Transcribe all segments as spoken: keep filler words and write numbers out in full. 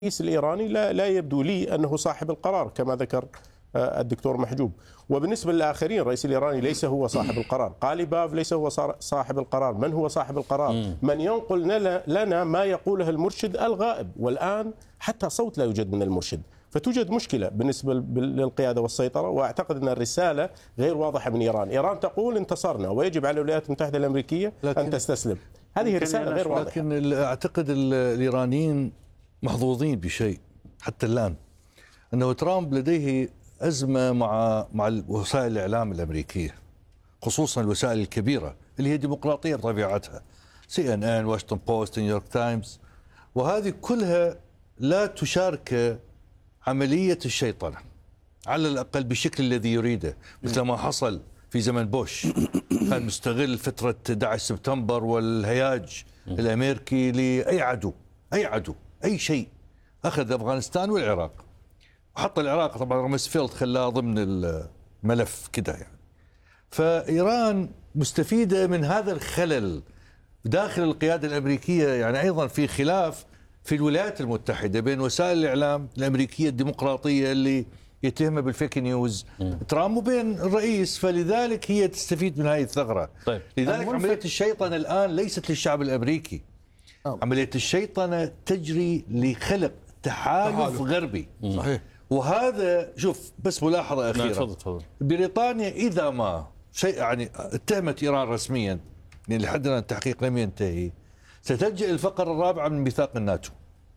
الرئيس الإيراني لا, لا يبدو لي أنه صاحب القرار كما ذكر الدكتور محجوب. وبالنسبة للآخرين الرئيس الإيراني ليس هو صاحب القرار، قاليباف ليس هو صاحب القرار. من هو صاحب القرار؟ من ينقل لنا ما يقوله المرشد الغائب، والآن حتى صوت لا يوجد من المرشد. فتوجد مشكلة بالنسبة للقيادة والسيطرة، وأعتقد أن الرسالة غير واضحة من إيران. إيران تقول انتصرنا ويجب على الولايات المتحدة الأمريكية أن تستسلم. هذه رسالة غير واضحة. لكن أعتقد الإيرانيين محظوظين بشيء حتى الآن، أنه ترامب لديه أزمة مع مع وسائل الإعلام الأمريكية، خصوصا الوسائل الكبيرة اللي هي ديمقراطية بطبيعتها، سي إن إن، واشنطن بوست، نيويورك تايمز، وهذه كلها لا تشارك عملية الشيطنة على الأقل بالشكل الذي يريده، مثل ما حصل في زمن بوش. كان مستغل فترة أحد عشر سبتمبر والهياج الأمريكي لأي عدو، أي عدو، أي شيء. أخذ أفغانستان والعراق، وحط العراق طبعا رمسفيلد خلاه ضمن الملف كده يعني. فإيران مستفيدة من هذا الخلل داخل القيادة الأمريكية. يعني أيضا في خلاف في الولايات المتحدة بين وسائل الإعلام الأمريكية الديمقراطية اللي يتهمها بالفيك نيوز ترامب وبين الرئيس، فلذلك هي تستفيد من هذه الثغرة. طيب. لذلك عملية الشيطنة الآن ليست للشعب الأمريكي، عملية الشيطنة تجري لخلق تحالف غربي. صحيح. وهذا شوف بس ملاحظة أخيرة. تفضل تفضل. بريطانيا إذا ما شيء يعني اتهمت إيران رسميا، يعني لحد الآن التحقيق لم ينتهي، ستلجأ الفقرة الرابعة من ميثاق الناتو.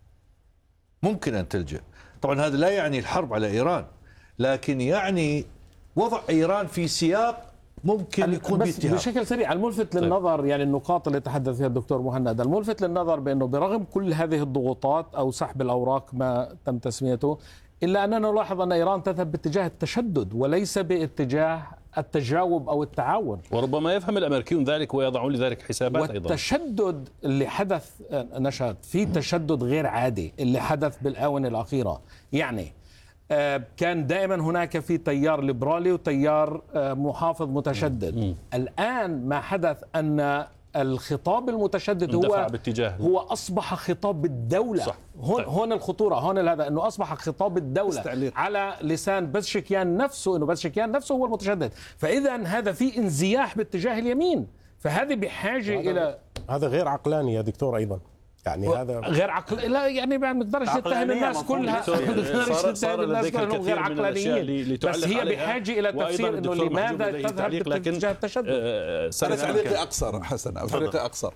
ممكن أن تلجأ. طبعا هذا لا يعني الحرب على إيران، لكن يعني وضع إيران في سياق ممكن يكون باتهام. بشكل سريع الملفت للنظر، يعني النقاط اللي تحدث فيها الدكتور مهند، الملفت للنظر بأنه برغم كل هذه الضغوطات أو سحب الأوراق ما تم تسميته، إلا أننا نلاحظ أن إيران تذهب باتجاه التشدد وليس باتجاه التجاوب أو التعاون. وربما يفهم الأمريكيون ذلك ويضعون لذلك حسابات أيضا. والتشدد اللي حدث نشأت في تشدد غير عادي اللي حدث بالآونة الأخيرة. يعني كان دائما هناك في تيار ليبرالي وتيار محافظ متشدد. م. الآن ما حدث أن الخطاب المتشدد هو هو أصبح خطاب الدولة. صح. هون هون الخطورة، هون هذا أنه أصبح خطاب الدولة استعليق. على لسان بزشكيان نفسه، أنه بزشكيان نفسه هو المتشدد. فإذا هذا في انزياح باتجاه اليمين، فهذه بحاجة إلى هذا غير عقلاني يا دكتور أيضا. يعني هذا غير عقل، لا يعني ما نقدرش نتهم الناس كلها، صار صار لديك غير عقلانيين، بس هي بحاجه الى تفسير انه لماذا تذهب باتجاه التشدد. انا تعليقي اقصر حسن، تعليقي اقصر.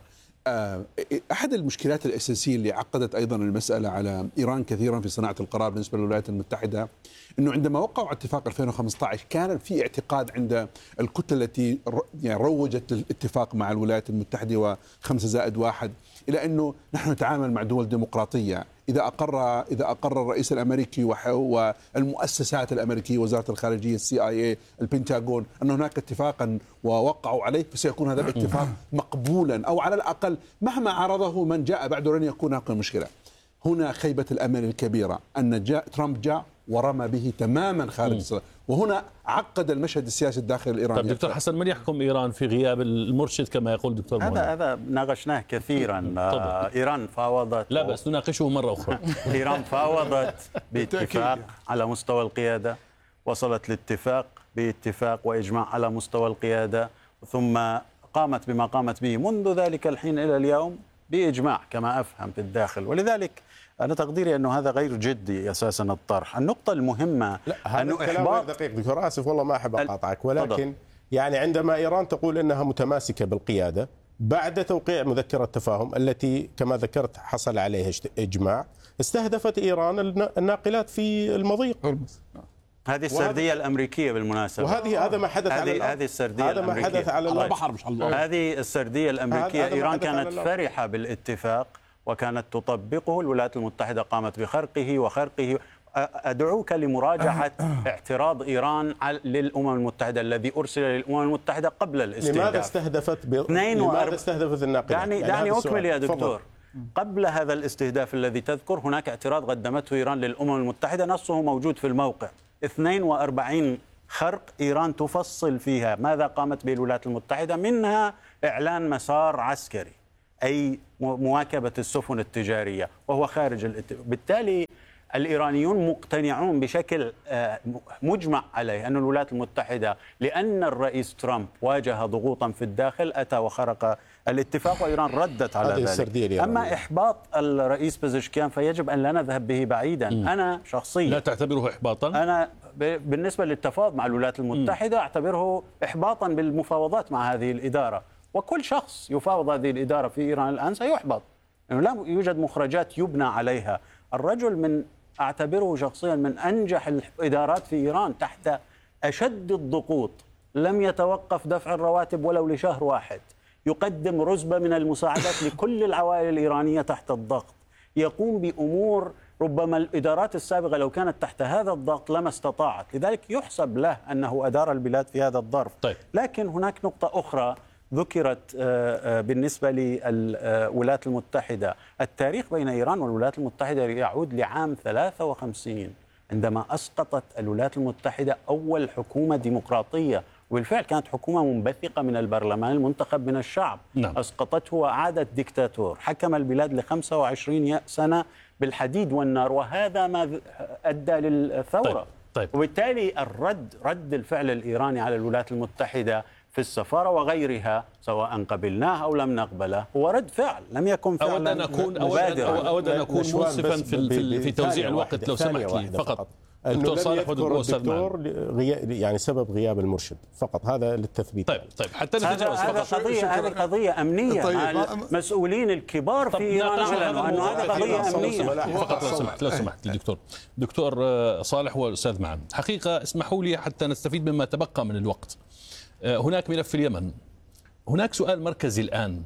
احد المشكلات الاساسيه اللي عقدت ايضا المساله على ايران كثيرا في صناعه القرار بالنسبه للولايات المتحده، انه عندما وقعوا اتفاق ألفين وخمسة عشر كان في اعتقاد عند الكتله التي يعني روجت الاتفاق مع الولايات المتحده وخمسة زائد واحد الى انه نحن نتعامل مع دول ديمقراطيه. اذا اقر اذا اقر الرئيس الامريكي والمؤسسات الامريكيه، وزاره الخارجيه، السي اي اي، البنتاغون، ان هناك اتفاقا ووقعوا عليه، فسيكون هذا الاتفاق مقبولا، او على الاقل مهما عرضه من جاء بعده لن يكون هناك مشكله. هنا خيبه الامل الكبيره ان جاء ترامب جاء ورمى به تماما خارج الصلاة. وهنا عقد المشهد السياسي الداخل الإيراني. طيب دكتور حسن، من يحكم إيران في غياب المرشد كما يقول دكتور مهند؟ هذا هذا ناقشناه كثيرا. آه إيران فاوضت، لا بس نناقشه مرة أخرى. إيران فاوضت باتفاق على مستوى القيادة، وصلت لاتفاق باتفاق وإجماع على مستوى القيادة، ثم قامت بما قامت به منذ ذلك الحين إلى اليوم بإجماع كما أفهم في الداخل. ولذلك أنا تقديري أنه هذا غير جدي أساسا الطرح. النقطة المهمة لا أنه إحباط دقيق دكتور، آسف والله ما أحب أقاطعك، ولكن يعني عندما إيران تقول أنها متماسكة بالقيادة بعد توقيع مذكرة تفاهم التي كما ذكرت حصل عليها إجماع، استهدفت إيران الناقلات في المضيق. هذه السردية الأمريكية بالمناسبة، وهذه هذا ما حدث على هذه السردية هذا ما حدث على البحر مش على هذه السردية الأمريكية. إيران كانت فرحة بالاتفاق وكانت تطبقه، الولايات المتحدة قامت بخرقه وخرقه. أدعوك لمراجعة اعتراض إيران للأمم المتحدة الذي أرسل للأمم المتحدة قبل الاستهداف. لماذا استهدفت ب... لماذا استهدفت الناقلات؟ دعني يعني دعني أكمل يا دكتور. قبل هذا الاستهداف الذي تذكر هناك اعتراض قدمته إيران للأمم المتحدة، نصه موجود في الموقع، اثنين وأربعين خرق إيران تفصل فيها ماذا قامت به الولايات المتحدة، منها إعلان مسار عسكري، أي مواكبة السفن التجارية وهو خارج الاتفاق. بالتالي الإيرانيون مقتنعون بشكل مجمع عليه أن الولايات المتحدة لأن الرئيس ترامب واجه ضغوطا في الداخل أتى وخرق الاتفاق، وإيران ردت على ذلك. أما إحباط الرئيس بزشكيان فيجب أن لا نذهب به بعيدا. م. أنا شخصيا لا تعتبره إحباطا؟ أنا بالنسبة للتفاوض مع الولايات المتحدة م. أعتبره إحباطا بالمفاوضات مع هذه الإدارة، وكل شخص يفاوض هذه الإدارة في إيران الآن سيحبط، يعني لا يوجد مخرجات يبنى عليها. الرجل من أعتبره شخصيا من أنجح الإدارات في إيران تحت أشد الضغوط، لم يتوقف دفع الرواتب ولو لشهر واحد، يقدم رزبة من المساعدات لكل العوائل الإيرانية تحت الضغط، يقوم بأمور ربما الإدارات السابقة لو كانت تحت هذا الضغط لما استطاعت. لذلك يحسب له أنه أدار البلاد في هذا الظرف. طيب. لكن هناك نقطة أخرى ذكرت بالنسبة للولايات المتحدة. التاريخ بين إيران والولايات المتحدة يعود لعام ثلاثة وخمسين عندما أسقطت الولايات المتحدة أول حكومة ديمقراطية، وبالفعل كانت حكومة منبثقة من البرلمان المنتخب من الشعب. نعم. أسقطته وأعادت ديكتاتور حكم البلاد لخمسة وعشرين سنة بالحديد والنار، وهذا ما أدى للثورة. طيب. طيب. وبالتالي الرد رد الفعل الإيراني على الولايات المتحدة في السفارة وغيرها سواء قبلناه أو لم نقبله هو رد فعل، لم يكن فعلا أود أن أكون مبادرا. أود أن أكون منصفا في, في, في توزيع الوقت لو سمحت لي فقط. دكتور صالح والدكتور يعني سبب غياب المرشد فقط، هذا للتثبيت. طيب طيب حتى نتجاوز هذا قضية هذه قضية أمنية. طيب. المسؤولين الكبار في إيران أعلنوا أنه هذا قضية أمنية. فقط لو سمحت لو سمحت الدكتور دكتور صالح والأستاذ معا، حقيقة اسمحوا لي حتى نستفيد مما تبقى من الوقت. هناك ملف اليمن، هناك سؤال مركزي الآن،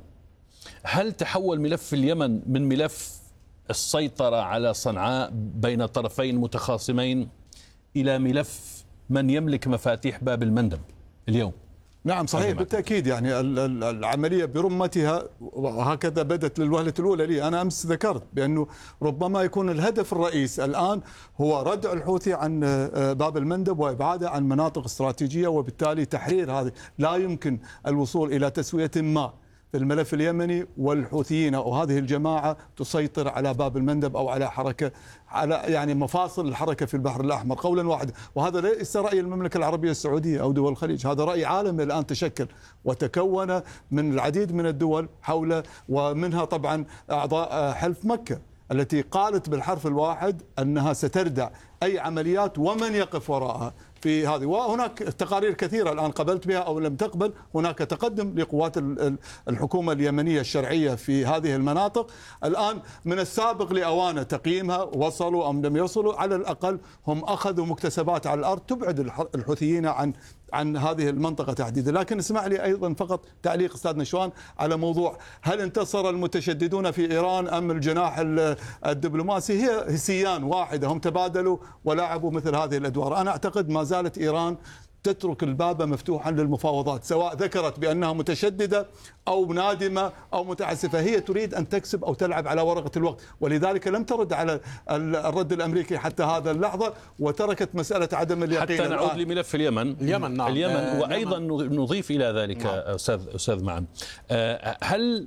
هل تحول ملف اليمن من ملف السيطرة على صنعاء بين طرفين متخاصمين إلى ملف من يملك مفاتيح باب المندب اليوم؟ نعم صحيح بالتأكيد، يعني العملية برمتها وهكذا بدت للوهلة الأولى لي. أنا أمس ذكرت بأنه ربما يكون الهدف الرئيس الآن هو ردع الحوثي عن باب المندب وإبعاده عن مناطق استراتيجية، وبالتالي تحرير هذه. لا يمكن الوصول إلى تسوية ما في الملف اليمني والحوثيين أو هذه الجماعة تسيطر على باب المندب أو على حركة على يعني مفاصل الحركة في البحر الأحمر قولا واحدا. وهذا ليس رأي المملكة العربية السعودية أو دول الخليج، هذا رأي عالمي الآن تشكل وتكون من العديد من الدول حول، ومنها طبعا أعضاء حلف مكة التي قالت بالحرف الواحد أنها ستردع أي عمليات ومن يقف وراءها في هذه. وهناك تقارير كثيرة الآن قبلت بها أو لم تقبل، هناك تقدم لقوات الحكومة اليمنية الشرعية في هذه المناطق. الآن من السابق لأوانه تقييمها، وصلوا أم لم يصلوا، على الأقل هم أخذوا مكتسبات على الأرض تبعد الحوثيين عن عن هذه المنطقة تحديدا. لكن اسمح لي أيضا فقط تعليق أستاذ نشوان على موضوع هل انتصر المتشددون في إيران أم الجناح الدبلوماسي. هي سيان واحدة، هم تبادلوا ولعبوا مثل هذه الأدوار. أنا أعتقد ما زالت إيران تترك الباب مفتوحا للمفاوضات، سواء ذكرت بأنها متشددة أو نادمة أو متعسفة. هي تريد أن تكسب أو تلعب على ورقة الوقت، ولذلك لم ترد على الرد الأمريكي حتى هذا اللحظة، وتركت مسألة عدم اليقين. حتى نعود لملف اليمن. اليمن نعم. اليمن آه وأيضا اليمن. نضيف إلى ذلك نعم. أستاذ أستاذ معا، آه هل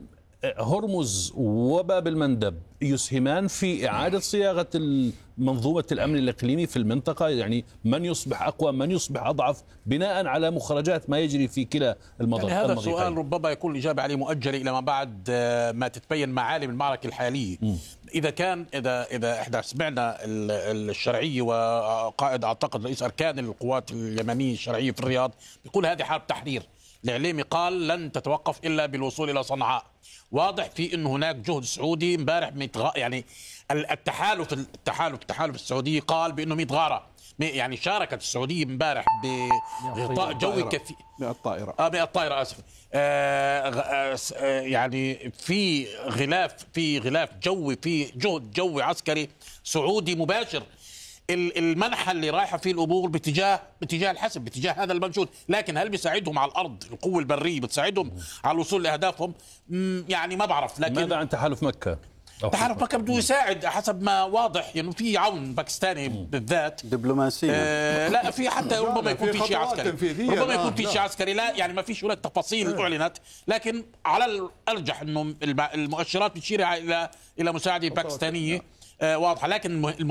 هرمز وباب المندب يسهمان في إعادة صياغة منظومة الأمن الإقليمي في المنطقة؟ يعني من يصبح أقوى من يصبح أضعف بناء على مخرجات ما يجري في كلا المضيقين. يعني هذا السؤال ربما يكون الإجابة عليه مؤجلة إلى ما بعد ما تتبين معالم المعركة الحالية. م. إذا كان إذا إذا إحنا سمعنا الشرعية وقائد أعتقد رئيس أركان القوات اليمنية الشرعية في الرياض بيقول هذه حرب تحرير. الإعلامي قال لن تتوقف إلا بالوصول إلى صنعاء. واضح في انه هناك جهد سعودي امبارح متغ... يعني التحالف التحالف التحالف السعودي قال بانه متغاره، يعني شاركت السعوديه امبارح بغطاء جوي كثير. مئة طائره اه مئة طائره اسف آه آه يعني في غلاف في غلاف جوي، في جهد جوي عسكري سعودي مباشر. المنحى اللي رايحه فيه الامور باتجاه باتجاه الحسم، باتجاه هذا المنشود. لكن هل بيساعدهم على الارض القوه البريه بتساعدهم على الوصول لاهدافهم؟ يعني ما بعرف. لكن ماذا عن تحالف مكه؟ تحالف مكة بده يساعد حسب ما واضح انه يعني في عون باكستاني بالذات دبلوماسيا. آه لا في حتى ربما يكون في شيء عسكري، ربما يكون في شيء عسكري، لا يعني ما فيش هناك تفاصيل اعلنت، لكن على الارجح انه المؤشرات بتشير الى الى مساعده باكستانيه واضحه. لكن